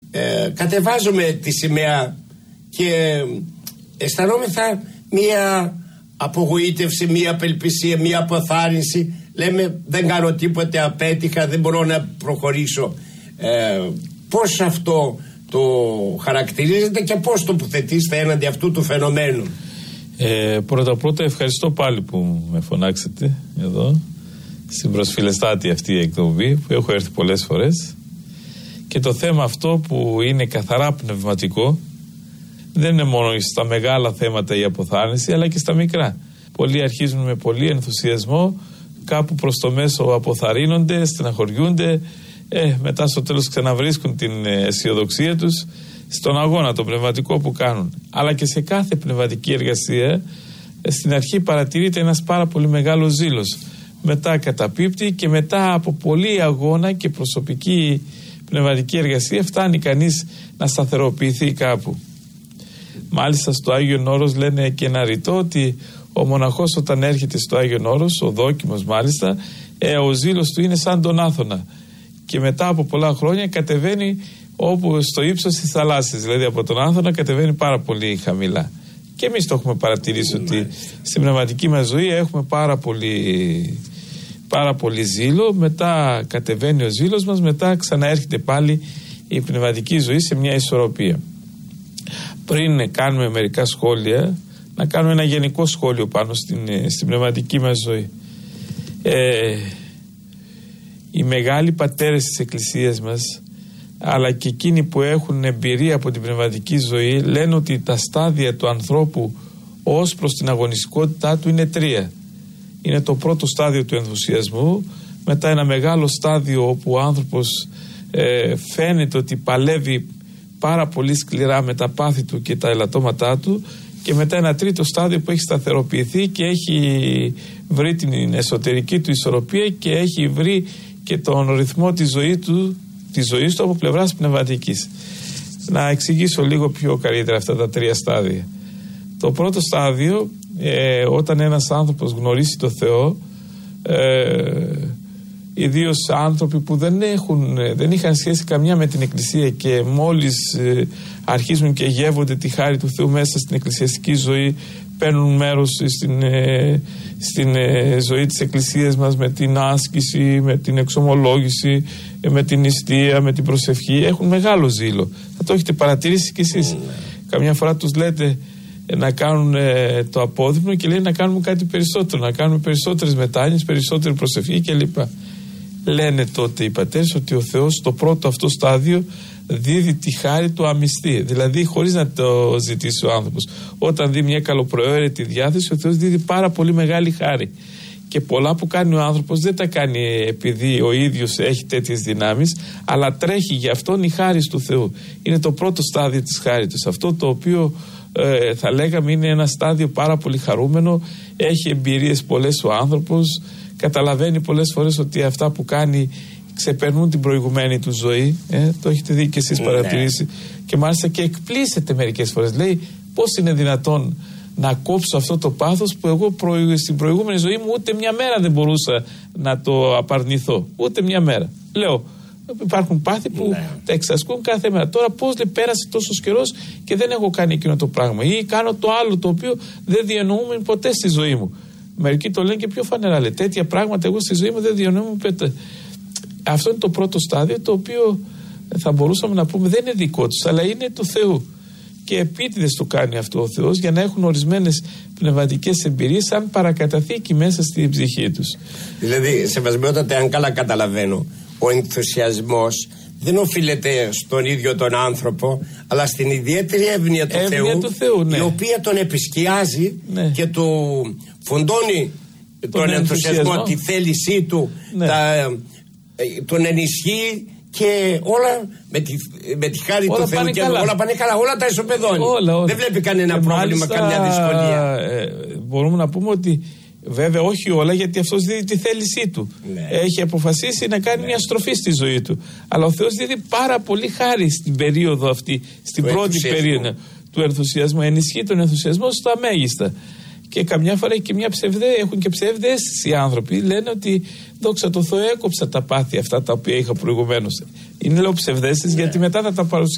κατεβάζουμε τη σημαία και αισθανόμεθα μία απογοήτευση, μία απελπισία, μία αποθάρρυνση. Λέμε δεν κάνω τίποτε, απέτυχα, δεν μπορώ να προχωρήσω. Πώς αυτό το χαρακτηρίζεται και πώς τοποθετήσετε έναντι αυτού του φαινομένου? Πρώτα ευχαριστώ πάλι που με φωνάξετε εδώ στην προσφυλεστάτη αυτή η εκπομπή που έχω έρθει πολλές φορές. Και το θέμα αυτό που είναι καθαρά πνευματικό δεν είναι μόνο στα μεγάλα θέματα η αποθάρρυνση, αλλά και στα μικρά. Πολλοί αρχίζουν με πολύ ενθουσιασμό, κάπου προς το μέσο αποθαρρύνονται, στεναχωριούνται, μετά στο τέλος ξαναβρίσκουν την αισιοδοξία τους στον αγώνα το πνευματικό που κάνουν. Αλλά και σε κάθε πνευματική εργασία στην αρχή παρατηρείται ένας πάρα πολύ μεγάλος ζήλος. Μετά καταπίπτει και μετά από πολύ αγώνα και προσωπική πνευματική εργασία φτάνει κανείς να σταθεροποιηθεί κάπου. Μάλιστα στο Άγιον Όρος λένε και ένα ρητό ότι ο μοναχός όταν έρχεται στο Άγιον Όρος, ο δόκιμος μάλιστα, ο ζήλος του είναι σαν τον Άθωνα και μετά από πολλά χρόνια κατεβαίνει όπου στο ύψος της θαλάσσης, δηλαδή από τον Άθωνα κατεβαίνει πάρα πολύ χαμηλά. Και εμείς το έχουμε παρατηρήσει ότι στην πνευματική μας ζωή έχουμε πάρα πολύ ζήλο, μετά κατεβαίνει ο ζήλος μας, μετά ξαναέρχεται πάλι η πνευματική ζωή σε μια ισορροπία. Πριν κάνουμε μερικά σχόλια, να κάνουμε ένα γενικό σχόλιο πάνω στην πνευματική μας ζωή. Οι μεγάλοι πατέρες της Εκκλησίας μας, αλλά και εκείνοι που έχουν εμπειρία από την πνευματική ζωή, λένε ότι τα στάδια του ανθρώπου ως προς την αγωνιστικότητά του είναι 3. Είναι το πρώτο στάδιο του ενθουσιασμού, μετά ένα μεγάλο στάδιο όπου ο άνθρωπος φαίνεται ότι παλεύει πάρα πολύ σκληρά με τα πάθη του και τα ελαττώματά του, και μετά ένα τρίτο στάδιο που έχει σταθεροποιηθεί και έχει βρει την εσωτερική του ισορροπία και έχει βρει και τον ρυθμό της ζωής του από πλευράς πνευματικής. Να εξηγήσω λίγο πιο καλύτερα αυτά τα 3 στάδια. Το πρώτο στάδιο, όταν ένας άνθρωπος γνωρίσει το Θεό, ιδίως άνθρωποι που δεν είχαν σχέση καμιά με την Εκκλησία και μόλις αρχίζουν και γεύονται τη χάρη του Θεού μέσα στην εκκλησιαστική ζωή, παίρνουν μέρος στην ζωή της Εκκλησίας μας με την άσκηση, με την εξομολόγηση, με την νηστεία, με την προσευχή, έχουν μεγάλο ζήλο. Θα το έχετε παρατηρήσει κι εσείς. Καμιά φορά τους λέτε να κάνουν το απόδειμνο και λέει να κάνουμε κάτι περισσότερο, να κάνουμε περισσότερες μετάνοιες, περισσότερη προσευχή κλπ. Λένε τότε οι πατέρες ότι ο Θεός στο πρώτο αυτό στάδιο δίδει τη χάρη του αμυστή, δηλαδή χωρίς να το ζητήσει ο άνθρωπος. Όταν δει μια καλοπροαίρετη διάθεση, ο Θεός δίδει πάρα πολύ μεγάλη χάρη. Και πολλά που κάνει ο άνθρωπος δεν τα κάνει επειδή ο ίδιος έχει τέτοιες δυνάμεις, αλλά τρέχει για αυτόν η χάρις του Θεού. Είναι το πρώτο στάδιο της χάριτος. Αυτό το οποίο θα λέγαμε είναι ένα στάδιο πάρα πολύ χαρούμενο, έχει εμπειρίες πολλές ο άνθρωπος, καταλαβαίνει πολλές φορές ότι αυτά που κάνει ξεπερνούν την προηγουμένη του ζωή. Το έχετε δει και εσείς παρατηρήσει. Και μάλιστα και εκπλήσεται μερικές φορές. Λέει, πώς είναι δυνατόν να κόψω αυτό το πάθος που εγώ στην προηγούμενη ζωή μου ούτε μια μέρα δεν μπορούσα να το απαρνηθώ. Ούτε μια μέρα. Λέω, υπάρχουν πάθη που τα εξασκούν κάθε μέρα. Τώρα πώς πέρασε τόσος καιρός και δεν έχω κάνει εκείνο το πράγμα. Ή κάνω το άλλο το οποίο δεν διανοούμε ποτέ στη ζωή μου. Μερικοί το λένε και πιο φανερά. Λέει, τέτοια πράγματα εγώ στη ζωή μου δεν διανοούμε ποτέ. Αυτό είναι το πρώτο στάδιο, το οποίο θα μπορούσαμε να πούμε δεν είναι δικό τους, αλλά είναι του Θεού. Και επίτηδες το κάνει αυτό ο Θεός για να έχουν ορισμένες πνευματικές εμπειρίες σαν παρακαταθήκη μέσα στην ψυχή τους. Δηλαδή, σεβασμιότατε, αν καλά καταλαβαίνω, ο ενθουσιασμός δεν οφείλεται στον ίδιο τον άνθρωπο, αλλά στην ιδιαίτερη εύνοια του Θεού, ναι, η οποία τον επισκιάζει, ναι, και του φουντώνει τον ενθουσιασμό, τη θέλησή του, ναι, τον ενισχύει και όλα με τη χάρη του Θεού και όλα πάνε καλά, όλα τα ισοπεδώνει. Δεν βλέπει κανένα πρόβλημα, καμιά δυσκολία. Μπορούμε να πούμε ότι βέβαια όχι όλα, γιατί αυτός δίδει τη θέλησή του. Ναι. Έχει αποφασίσει να κάνει, ναι, μια στροφή στη ζωή του. Αλλά ο Θεός δίδει πάρα πολύ χάρη στην περίοδο αυτή, στην πρώτη περίοδο του ενθουσιασμού. Ενισχύει τον ενθουσιασμό στα μέγιστα. Και καμιά φορά έχουν και ψευδαίσθηση οι άνθρωποι. Λένε ότι δόξα τω Θεώ έκοψα τα πάθη αυτά τα οποία είχα προηγουμένως. Είναι λέω ψευδαίσθηση, ναι, γιατί μετά θα τα παρουσιάσω.